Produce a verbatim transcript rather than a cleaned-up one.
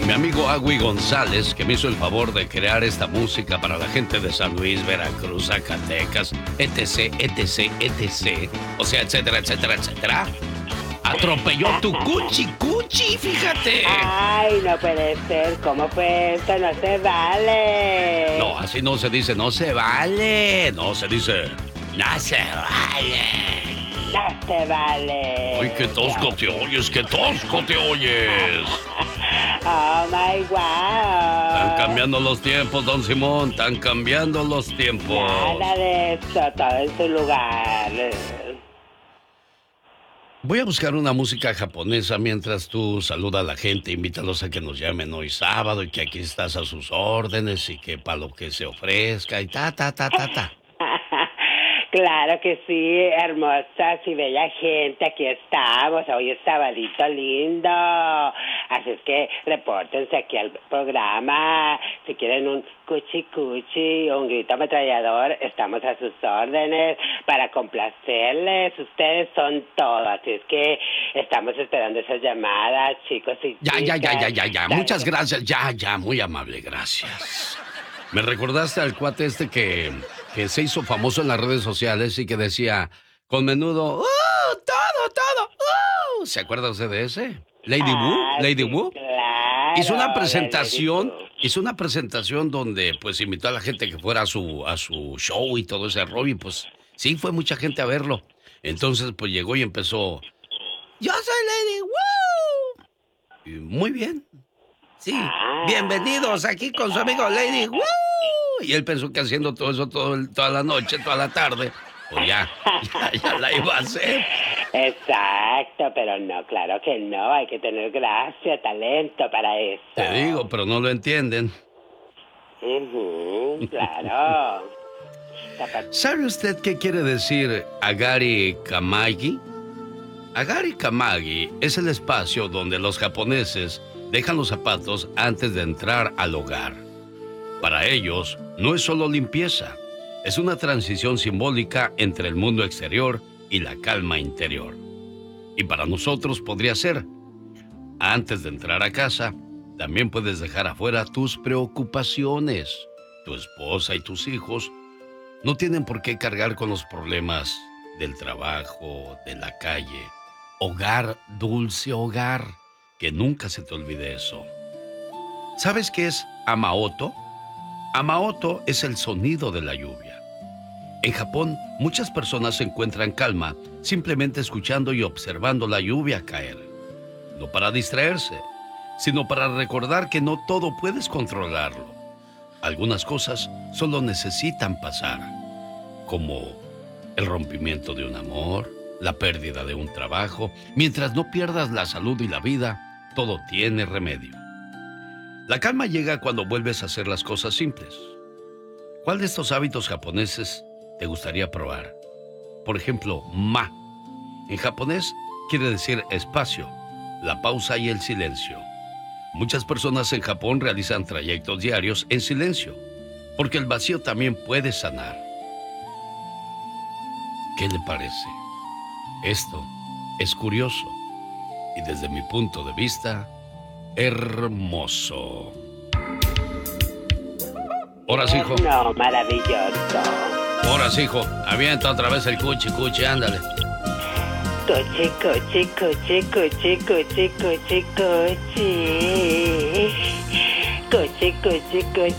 Mi amigo Agui González, que me hizo el favor de crear esta música para la gente de San Luis, Veracruz, Zacatecas, etc, etc, etc, o sea, etcétera, etcétera, etcétera, atropelló tu cuchi cuchi, fíjate. Ay, no puede ser, ¿cómo fue esto? No se vale. No, así no se dice, no se vale, no se dice, no se vale. No se vale. Ay, qué tosco te oyes, qué tosco te oyes. Oh my wow. Están cambiando los tiempos, don Simón, están cambiando los tiempos. Nada de eso, todo en su lugar. Voy a buscar una música japonesa mientras tú saludas a la gente, invítalos a que nos llamen hoy sábado y que aquí estás a sus órdenes y que para lo que se ofrezca y ta, ta, ta, ta, ta. Claro que sí, hermosas y bella gente, aquí estamos, hoy es sabadito lindo, así es que repórtense aquí al programa, si quieren un cuchi cuchi o un grito ametrallador, estamos a sus órdenes para complacerles, ustedes son todo, así es que estamos esperando esas llamadas, chicos y ya, chicas. Ya, ya, ya, ya, ya, muchas gracias, ya, ya, muy amable, gracias. Me recordaste al cuate este que... que se hizo famoso en las redes sociales y que decía, con menudo, ¡uh! ¡Todo, todo! ¡uh! ¿Se acuerda usted de ese? Lady ah, Wu, Lady sí, Wu. Claro, hizo una presentación, hizo una presentación donde pues invitó a la gente que fuera a su, a su show y todo ese rollo y pues sí, fue mucha gente a verlo. Entonces pues llegó y empezó, yo soy Lady Wu. Y muy bien. Sí, ah. Bienvenidos aquí con su amigo Lady Wu. Y él pensó que haciendo todo eso todo el, toda la noche, toda la tarde, pues ya, ya, ya la iba a hacer. Exacto, pero no, claro que no, hay que tener gracia, talento para eso. Te digo, pero no lo entienden. Uh-huh, claro. ¿Sabe usted qué quiere decir Agari Kamagi? Agari Kamagi es el espacio donde los japoneses dejan los zapatos antes de entrar al hogar. Para ellos, no es solo limpieza, es una transición simbólica entre el mundo exterior y la calma interior. Y para nosotros podría ser, antes de entrar a casa, también puedes dejar afuera tus preocupaciones. Tu esposa y tus hijos no tienen por qué cargar con los problemas del trabajo, de la calle. Hogar, dulce hogar, que nunca se te olvide eso. ¿Sabes qué es Amaoto? Amaoto es el sonido de la lluvia. En Japón, muchas personas encuentran calma simplemente escuchando y observando la lluvia caer. No para distraerse, sino para recordar que no todo puedes controlarlo. Algunas cosas solo necesitan pasar, como el rompimiento de un amor, la pérdida de un trabajo. Mientras no pierdas la salud y la vida, todo tiene remedio. La calma llega cuando vuelves a hacer las cosas simples. ¿Cuál de estos hábitos japoneses te gustaría probar? Por ejemplo, ma. En japonés quiere decir espacio, la pausa y el silencio. Muchas personas en Japón realizan trayectos diarios en silencio, porque el vacío también puede sanar. ¿Qué le parece? Esto es curioso y desde mi punto de vista, hermoso. Horas, hijo. No, maravilloso. Horas, hijo. Avienta otra vez el cuchi, cuchi, ándale. Cuchi, cuchi, cuchi, cuchi, cuchi, cuchi, cuchi. Cuchi, cuchi, cuchi.